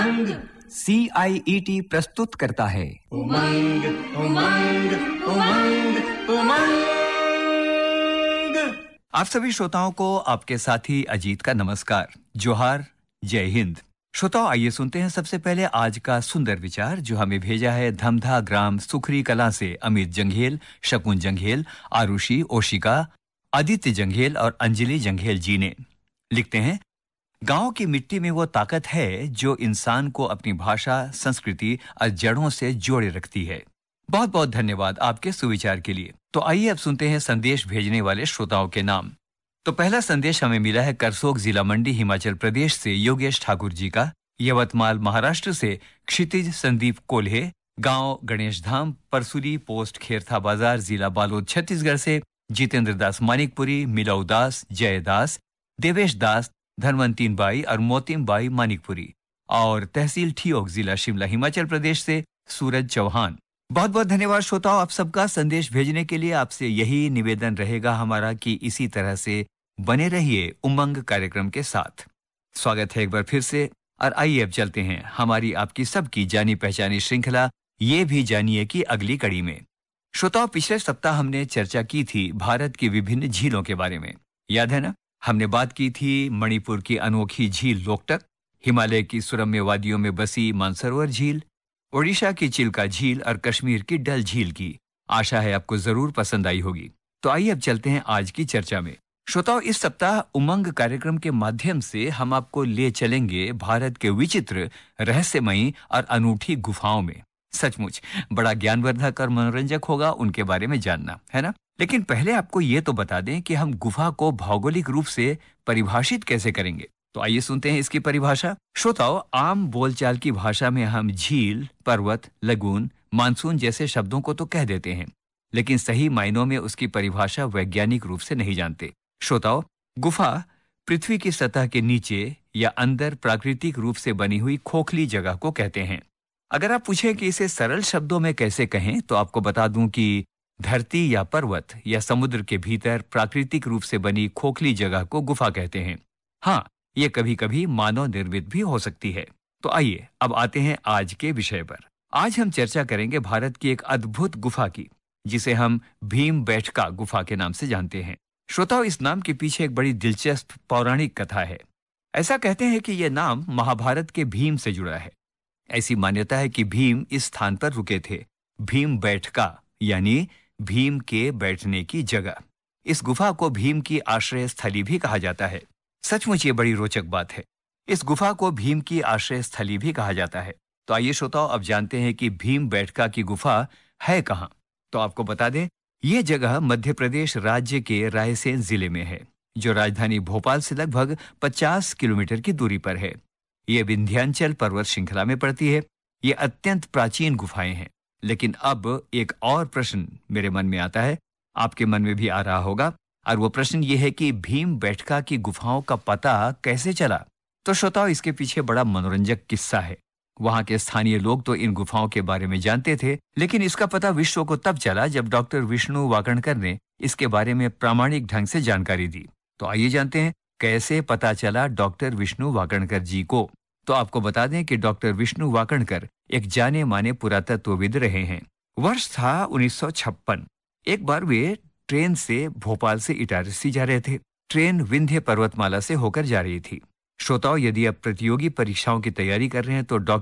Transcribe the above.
उमंग। CIET प्रस्तुत करता है उमंग उमंग उमंग उमंग। आप सभी श्रोताओं को आपके साथी अजीत का नमस्कार, जोहार, जय हिंद। श्रोताओं, आइए सुनते हैं सबसे पहले आज का सुंदर विचार जो हमें भेजा है धमधा ग्राम सुखरी कला से अमित जंघेल, शकुन जंघेल, आरुषि, ओशिका, आदित्य जंघेल और अंजलि जंघेल जी ने। लिखते हैं, गांव की मिट्टी में वो ताकत है जो इंसान को अपनी भाषा, संस्कृति और जड़ों से जोड़े रखती है। बहुत बहुत धन्यवाद आपके सुविचार के लिए। तो आइए अब सुनते हैं संदेश भेजने वाले श्रोताओं के नाम। तो पहला संदेश हमें मिला है करसोग जिला मंडी हिमाचल प्रदेश से योगेश ठाकुर जी का। यवतमाल महाराष्ट्र से क्षितिज संदीप कोल्हे, गांव गणेश धाम, परसुली पोस्ट खेरथा बाजार, जिला बालोद छत्तीसगढ़ से जितेंद्र दास मानिकपुरी, मिलऊ दास, जय दास, देवेश दास, धनवंतीन बाई और मोतिम बाई मानिकपुरी, और तहसील ठियोग, जिला शिमला हिमाचल प्रदेश से सूरज चौहान। बहुत बहुत धन्यवाद श्रोताओं आप सबका संदेश भेजने के लिए। आपसे यही निवेदन रहेगा हमारा कि इसी तरह से बने रहिए उमंग कार्यक्रम के साथ। स्वागत है एक बार फिर से, और आइए अब चलते हैं हमारी आपकी सबकी जानी पहचानी श्रृंखला ये भी जानिए की अगली कड़ी में। श्रोताओं, पिछले सप्ताह हमने चर्चा की थी भारत की विभिन्न झीलों के बारे में, याद है ना? हमने बात की थी मणिपुर की अनोखी झील लोकटक, हिमालय की सुरम्य वादियों में बसी मानसरोवर झील, ओडिशा की चिल्का झील और कश्मीर की डल झील की। आशा है आपको जरूर पसंद आई होगी। तो आइए अब चलते हैं आज की चर्चा में। श्रोताओं, इस सप्ताह उमंग कार्यक्रम के माध्यम से हम आपको ले चलेंगे भारत के विचित्र, रहस्यमयी और अनूठी गुफाओं में। सचमुच बड़ा ज्ञानवर्धक और मनोरंजक होगा उनके बारे में जानना, है ना? लेकिन पहले आपको ये तो बता दें कि हम गुफा को भौगोलिक रूप से परिभाषित कैसे करेंगे। तो आइए सुनते हैं इसकी परिभाषा। श्रोताओं, आम बोलचाल की भाषा में हम झील, पर्वत, लगून, मानसून जैसे शब्दों को तो कह देते हैं, लेकिन सही मायनों में उसकी परिभाषा वैज्ञानिक रूप से नहीं जानते। श्रोताओं, गुफा पृथ्वी की सतह के नीचे या अंदर प्राकृतिक रूप से बनी हुई खोखली जगह को कहते हैं। अगर आप पूछें कि इसे सरल शब्दों में कैसे कहें, तो आपको बता दूं कि धरती या पर्वत या समुद्र के भीतर प्राकृतिक रूप से बनी खोखली जगह को गुफा कहते हैं। हाँ, ये कभी कभी मानव निर्मित भी हो सकती है। तो आइए अब आते हैं आज के विषय पर। आज हम चर्चा करेंगे भारत की एक अद्भुत गुफा की, जिसे हम भीमबेटका गुफा के नाम से जानते हैं। श्रोताओं, इस नाम के पीछे एक बड़ी दिलचस्प पौराणिक कथा है। ऐसा कहते हैं कि यह नाम महाभारत के भीम से जुड़ा है। ऐसी मान्यता है कि भीम इस स्थान पर रुके थे। भीमबेटका यानी भीम के बैठने की जगह। इस गुफा को भीम की आश्रय स्थली भी कहा जाता है। सचमुच ये बड़ी रोचक बात है। इस गुफा को भीम की आश्रय स्थली भी कहा जाता है। तो आइए श्रोताओं, अब जानते हैं कि भीमबेटका की गुफा है कहाँ। तो आपको बता दें, ये जगह मध्य प्रदेश राज्य के रायसेन जिले में है, जो राजधानी भोपाल से लगभग 50 किलोमीटर की दूरी पर है। ये विंध्याचल पर्वत श्रृंखला में पड़ती है। ये अत्यंत प्राचीन गुफाएं हैं। लेकिन अब एक और प्रश्न मेरे मन में आता है, आपके मन में भी आ रहा होगा, और वो प्रश्न ये है कि भीमबेटका की गुफाओं का पता कैसे चला। तो श्रोताओं, इसके पीछे बड़ा मनोरंजक किस्सा है। वहां के स्थानीय लोग तो इन गुफाओं के बारे में जानते थे, लेकिन इसका पता विश्व को तब चला जब डॉक्टर विष्णु वाकणकर ने इसके बारे में प्रामाणिक ढंग से जानकारी दी। तो आइए जानते हैं कैसे पता चला डॉक्टर विष्णु वाकणकर जी को। तो आपको बता दें कि डॉक्टर विष्णु वाकणकर एक जाने माने पुरातत्वविद रहे हैं। वर्ष था 1956। एक बार वे ट्रेन से भोपाल से इटारसी जा रहे थे। ट्रेन विंध्य पर्वतमाला से होकर जा रही थी। श्रोताओं, यदि आप प्रतियोगी परीक्षाओं की तैयारी कर रहे हैं तो डॉक्टर